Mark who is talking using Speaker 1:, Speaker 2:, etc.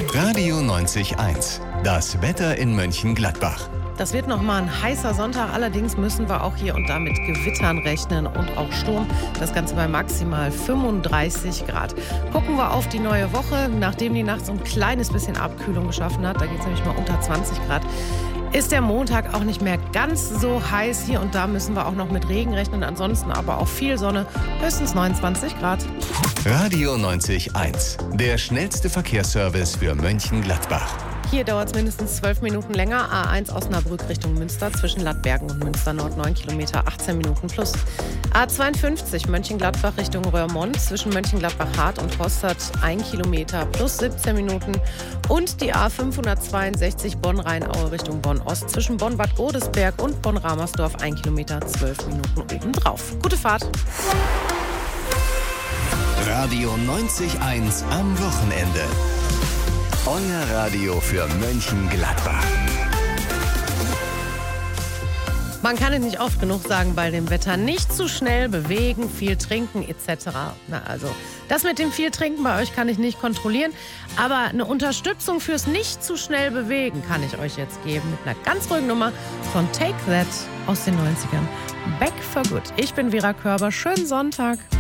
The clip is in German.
Speaker 1: Radio 90.1. Das Wetter in Mönchengladbach.
Speaker 2: Das wird nochmal ein heißer Sonntag. Allerdings müssen wir auch hier und da mit Gewittern rechnen und auch Sturm. Das Ganze bei maximal 35 Grad. Gucken wir auf die neue Woche. Nachdem die Nacht so ein kleines bisschen Abkühlung geschaffen hat, da geht es nämlich mal unter 20 Grad, ist der Montag auch nicht mehr ganz so heiß. Hier und da müssen wir auch noch mit Regen rechnen. Ansonsten aber auch viel Sonne, höchstens 29 Grad.
Speaker 1: Radio 90.1. Der schnellste Verkehrsservice für Mönchengladbach.
Speaker 2: Hier dauert es mindestens 12 Minuten länger. A1 Osnabrück Richtung Münster zwischen Lattbergen und Münster Nord 9 Kilometer, 18 Minuten plus. A52 Mönchengladbach Richtung Röhrmond zwischen Mönchengladbach-Hart und Hostert 1 Kilometer plus 17 Minuten. Und die A562 Bonn-Rheinaue Richtung Bonn-Ost zwischen Bonn-Bad Godesberg und Bonn-Ramersdorf 1 Kilometer, 12 Minuten obendrauf. Gute Fahrt!
Speaker 1: Radio 90.1 am Wochenende. Euer Radio für Mönchengladbach.
Speaker 2: Man kann es nicht oft genug sagen bei dem Wetter. Nicht zu schnell bewegen, viel trinken etc. Na also, das mit dem viel Trinken bei euch kann ich nicht kontrollieren. Aber eine Unterstützung fürs nicht zu schnell bewegen kann ich euch jetzt geben. Mit einer ganz ruhigen Nummer von Take That aus den 90ern. Back for Good. Ich bin Vera Körber. Schönen Sonntag.